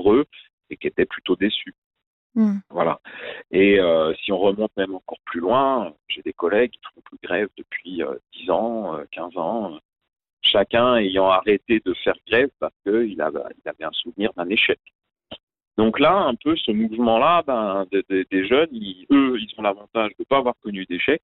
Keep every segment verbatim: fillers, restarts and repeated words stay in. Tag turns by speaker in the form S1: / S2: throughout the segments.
S1: nombreux et qui étaient plutôt déçus.
S2: Mmh.
S1: Voilà. Et euh, si on remonte même encore plus loin, j'ai des collègues qui font plus grève depuis euh, dix ans, euh, quinze ans, euh, chacun ayant arrêté de faire grève parce qu'il avait, il avait un souvenir d'un échec. Donc là, un peu ce mouvement-là, ben, de, de, des jeunes, ils, eux, ils ont l'avantage de ne pas avoir connu d'échec.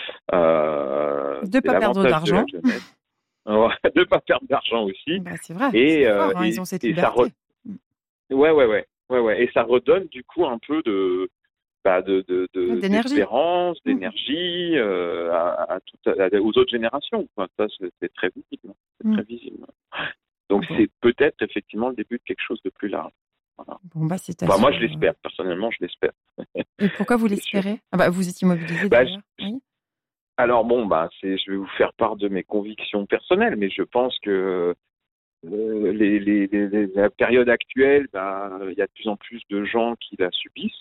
S1: Euh,
S2: De
S1: c'est
S2: pas perdre
S1: l'avantage de la
S2: d'argent.
S1: jeunesse. Ouais, de pas perdre d'argent aussi.
S2: Bah, c'est vrai,
S1: Et,
S2: c'est
S1: euh,
S2: fort, hein, ils
S1: et,
S2: ont cette
S1: et ça re...
S2: liberté. Mmh.
S1: ouais, ouais, ouais, ouais, ouais. Et ça redonne du coup un peu de, bah, de, de,
S2: Ouais,
S1: de
S2: d'énergie.
S1: d'espérance,
S2: Mmh.
S1: d'énergie euh, à, à tout, à, aux autres générations. Enfin, ça, c'est, c'est très visible. C'est
S2: Mmh.
S1: très visible. Donc
S2: Bon.
S1: c'est peut-être effectivement le début de quelque chose de plus large. Voilà.
S2: Bon, bah, c'est à
S1: Enfin, moi, je
S2: suivre.
S1: l'espère. Personnellement, je l'espère.
S2: Et pourquoi vous
S1: C'est sûr.
S2: l'espérez? Ah bah, vous êtes immobilisé
S1: Bah,
S2: d'ailleurs,
S1: je-
S2: oui.
S1: alors bon, bah, c'est, je vais vous faire part de mes convictions personnelles, mais je pense que euh, les, les, les, les- la période actuelle, bah, il y a de plus en plus de gens qui la subissent.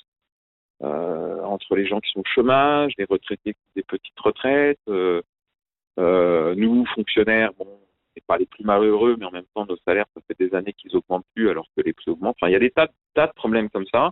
S1: Euh, entre les gens qui sont au chômage, les retraités qui ont des petites retraites, euh, euh, nous, fonctionnaires, bon, on n'est pas les plus malheureux, mais en même temps, nos salaires, ça fait des années qu'ils augmentent plus alors que les prix augmentent. Enfin, il y a des tas, tas de problèmes comme ça.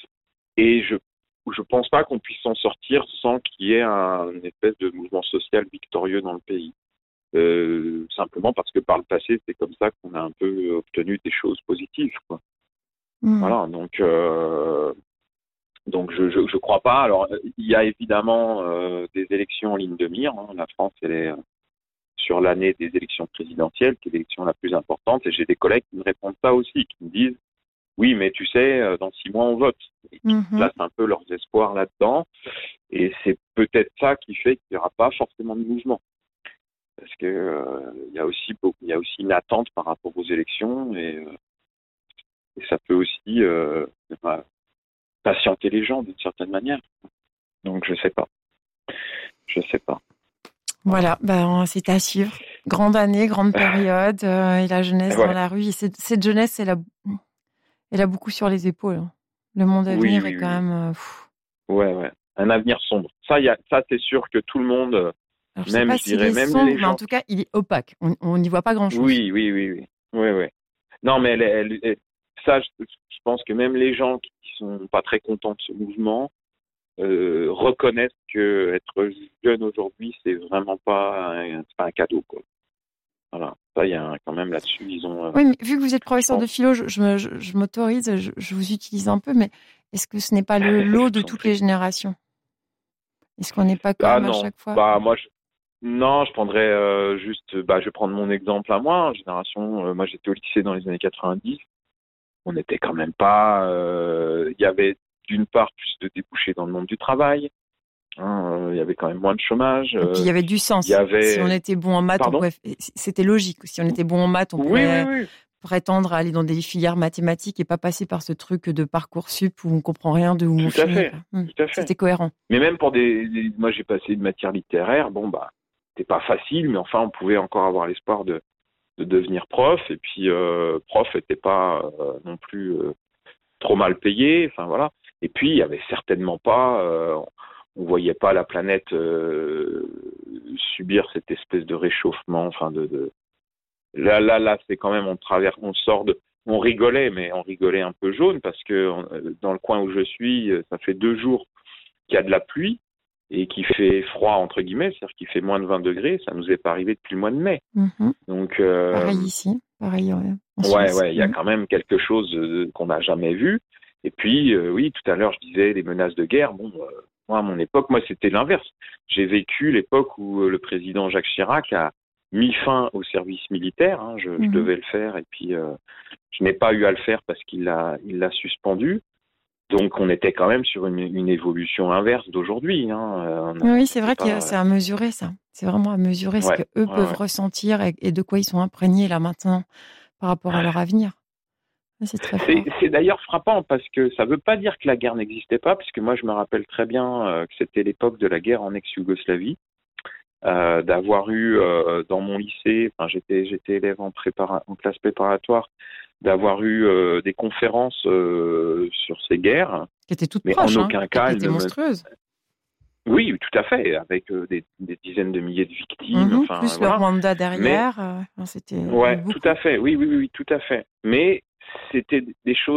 S1: Et je je pense pas qu'on puisse s'en sortir sans qu'il y ait un, une espèce de mouvement social victorieux dans le pays. Euh, simplement parce que par le passé, c'est comme ça qu'on a un peu obtenu des choses positives, quoi.
S2: Mmh.
S1: Voilà, donc euh, donc je, je je crois pas. Alors il y a évidemment euh, des élections en ligne de mire, hein. La France, elle est sur l'année des élections présidentielles, qui est l'élection la plus importante, et j'ai des collègues qui me répondent ça aussi, qui me disent oui, mais tu sais, euh, dans six mois on vote. Et qui
S2: Mmh.
S1: placent un peu leurs espoirs là-dedans, et c'est peut-être ça qui fait qu'il n'y aura pas forcément de mouvement, parce que euh, il y a aussi beaucoup, il y a aussi une attente par rapport aux élections, et, euh, et ça peut aussi euh, bah, patienter les gens d'une certaine manière. Donc je sais pas, je sais pas.
S2: Voilà, ben, c'est à suivre. Grande année, grande période, euh, et la jeunesse dans
S1: Ouais,
S2: la rue. Et cette, cette jeunesse, elle a, elle a beaucoup sur les épaules, hein. Le monde à
S1: oui,
S2: venir est
S1: oui,
S2: quand
S1: oui,
S2: même... euh, pff.
S1: ouais, ouais, un avenir sombre. Ça, il y a, ça c'est sûr que tout le monde, euh,
S2: Alors, je sais
S1: même
S2: pas
S1: je
S2: s'il
S1: dirais,
S2: est
S1: même
S2: sombre,
S1: les
S2: mais en
S1: gens.
S2: tout cas, il est opaque. On n'y voit pas grand-chose.
S1: Oui, oui, oui, oui, oui, oui. Non, mais elle, elle, elle- ça, je, je pense que même les gens qui sont pas très contents de ce mouvement euh, reconnaissent que être jeune aujourd'hui, c'est vraiment pas un, c'est pas un cadeau, quoi. Voilà. Ça, il y a un- quand même là-dessus, ils ont, euh,
S2: Oui, mais vu que vous êtes
S1: je
S2: professeur de
S1: pense,
S2: philo, je, je, me- je- je m'autorise, je, je vous utilise un peu, mais est-ce que ce n'est pas le
S1: je
S2: lot de
S1: vous en
S2: toutes les
S1: prie.
S2: générations? Est-ce qu'on n'est pas quand
S1: Ah
S2: même à
S1: non,
S2: chaque fois...
S1: bah moi, je, non, je prendrais euh, juste, bah, je vais prendre mon exemple à moi. Génération, euh, moi, j'étais au lycée dans les années quatre-vingt-dix. On n'était quand même pas. euh, Il y avait d'une part plus de débouchés dans le monde du travail. Hein, euh, il y avait quand même moins de chômage.
S2: Et puis, il
S1: euh,
S2: y avait du
S1: Il y
S2: sens. Si on
S1: avait.
S2: était bon en maths, on
S1: Pardon?
S2: pourrait... C'était logique. Si on était bon en maths, on
S1: Oui, oui,
S2: pourrait
S1: oui.
S2: prétendre à aller dans des filières mathématiques et pas passer par ce truc de Parcoursup où on comprend rien de où on
S1: Tout à
S2: finit,
S1: fait.
S2: quoi. Hmm.
S1: Tout à fait.
S2: C'était cohérent.
S1: Mais même pour des, des- moi, j'ai passé une matière littéraire. Bon, bah, c'était pas facile, mais enfin, on pouvait encore avoir l'espoir de, de devenir prof. Et puis, euh, prof n'était pas euh, non plus euh, trop mal payé. Enfin, voilà. Et puis, il y avait certainement pas. Euh, on voyait pas la planète euh, subir cette espèce de réchauffement. Enfin, de, de... là, là, là, c'est quand même on traverse, on sort de. On rigolait, mais on rigolait un peu jaune parce que euh, dans le coin où je suis, euh, ça fait deux jours qu'il y a de la pluie et qui fait froid entre guillemets, c'est-à-dire qu'il fait moins de vingt degrés. Ça nous est pas arrivé depuis le mois de mai.
S2: Mhm.
S1: Donc euh,
S2: Pareil ici. Pareil, ouais, en
S1: ouais,
S2: Suisse.
S1: ouais, il y a
S2: Hmm.
S1: quand même quelque chose euh, qu'on n'a jamais vu. Et puis euh, oui, tout à l'heure je disais les menaces de guerre. Bon, euh, moi à mon époque, moi c'était l'inverse. J'ai vécu l'époque où euh, le président Jacques Chirac a mis fin au service militaire. Hein, je, je
S2: Mhm.
S1: devais le faire et puis euh, je n'ai pas eu à le faire parce qu'il l'a, il l'a suspendu. Donc on était quand même sur une, une évolution inverse d'aujourd'hui. Hein. Euh, on
S2: Oui, c'est
S1: n'était
S2: vrai que
S1: pas.
S2: c'est à mesurer, ça. C'est vraiment à mesurer ce
S1: Ouais,
S2: que eux
S1: ouais,
S2: peuvent
S1: ouais.
S2: ressentir et, et de quoi ils sont imprégnés là maintenant par rapport à leur avenir. C'est très
S1: C'est,
S2: fort.
S1: c'est d'ailleurs frappant parce que ça ne veut pas dire que la guerre n'existait pas, puisque moi je me rappelle très bien euh, que c'était l'époque de la guerre en ex-Yougoslavie, euh, d'avoir eu euh, dans mon lycée, enfin j'étais j'étais élève en prépara- en classe préparatoire, d'avoir eu euh, des conférences euh, sur ces guerres,
S2: Qui était toute
S1: mais en
S2: proche, hein,
S1: aucun
S2: et qui
S1: cas elles
S2: était
S1: ne me.
S2: monstrueuse.
S1: Oui, tout à fait, avec euh, des, des dizaines de milliers de victimes,
S2: Mhm,
S1: enfin
S2: plus le
S1: voilà.
S2: Rwanda
S1: Mais
S2: derrière. euh, enfin, c'était, il y a eu
S1: ouais, tout
S2: beaucoup.
S1: à fait, oui, oui, oui, oui, tout à fait. Mais c'était des choses